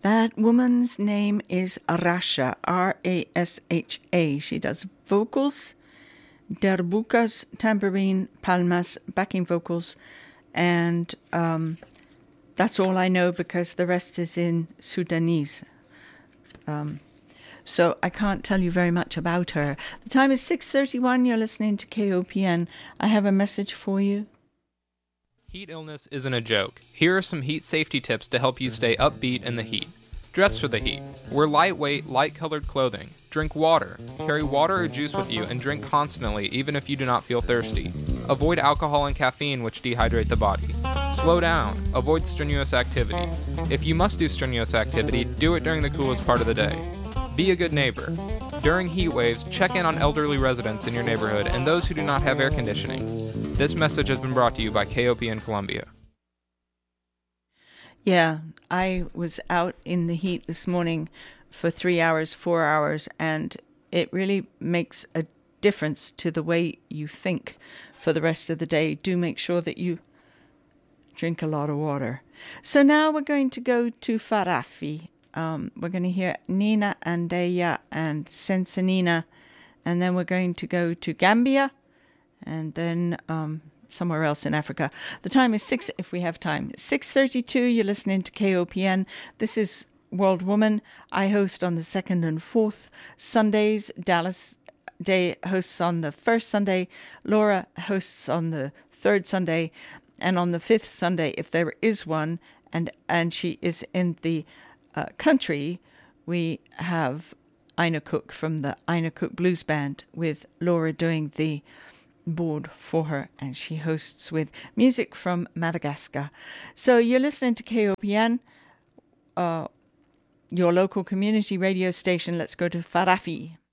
That woman's name is Rasha, Rasha. She does vocals, derbukas, tambourine, palmas, backing vocals, and that's all I know because the rest is in Sudanese. So I can't tell you very much about her. The time is 6:31. You're listening to KOPN. I have a message for you. Heat illness isn't a joke. Here are some heat safety tips to help you stay upbeat in the heat. Dress for the heat. Wear lightweight, light-colored clothing. Drink water. Carry water or juice with you and drink constantly, even if you do not feel thirsty. Avoid alcohol and caffeine, which dehydrate the body. Slow down. Avoid strenuous activity. If you must do strenuous activity, do it during the coolest part of the day. Be a good neighbor. During heat waves, check in on elderly residents in your neighborhood and those who do not have air conditioning. This message has been brought to you by KOPN Columbia. Yeah, I was out in the heat this morning for 3 hours, 4 hours, and it really makes a difference to the way you think for the rest of the day. Do make sure that you drink a lot of water. So now we're going to go to Farafi. We're going to hear Nina Andeya and Sensenina, and then we're going to go to Gambia, and then somewhere else in Africa. The time is 6, if we have time. 6:32, you're listening to KOPN. This is World Woman. I host on the 2nd and 4th Sundays. Dallas Day hosts on the 1st Sunday. Laura hosts on the 3rd Sunday. And on the 5th Sunday, if there is one, and she is in the country, we have Ina Cook from the Ina Cook Blues Band, with Laura doing the board for her, and she hosts with music from Madagascar. So you're listening to KOPN, your local community radio station. Let's go to Farafi.